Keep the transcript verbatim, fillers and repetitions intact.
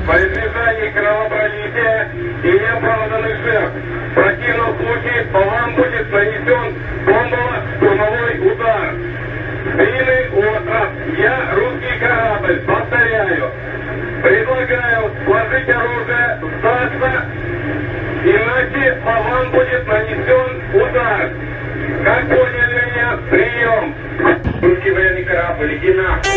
По избежанию кровопролития и неоправданных жертв. В противном случае по вам будет нанесен бомбово-штурмовой удар. Длинный остров. Я русский корабль. Повторяю. Предлагаю сложить оружие, сдаться, иначе по вам будет нанесен удар. Как поняли меня? Прием. Русский военный корабль, иди на.